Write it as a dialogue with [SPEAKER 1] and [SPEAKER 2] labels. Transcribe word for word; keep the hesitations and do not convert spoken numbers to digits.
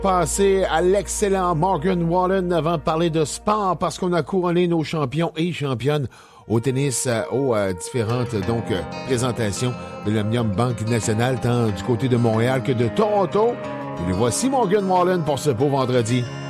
[SPEAKER 1] passer à l'excellent Morgan Wallen avant de parler de sport parce qu'on a couronné nos champions et championnes au tennis euh, aux euh, différentes donc euh, présentations de l'Omnium Banque Nationale tant du côté de Montréal que de Toronto. Et lui voici Morgan Wallen pour ce beau vendredi.